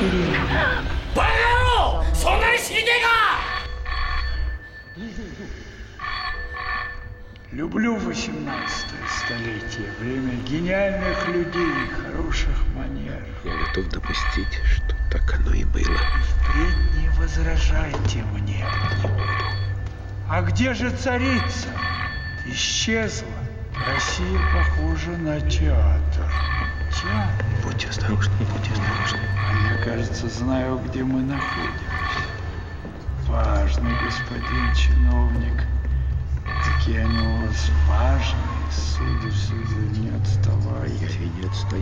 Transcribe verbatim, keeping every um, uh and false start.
バカ野郎そんなに知りてえか Люблю восемнадцатое столетие, время гениальных людей и хороших манер. Я готов допустить, что так оно и было. И впредь не возражайте мне. А где же царица? Исчезла. Россия похожа на театр. Театр. Будьте осторожны, будьте осторожны. А я, кажется, знаю, где мы находимся. Важный господин чиновник. Такие они у вас важные, сударь, сударь, не отставай. Я и не отстаю.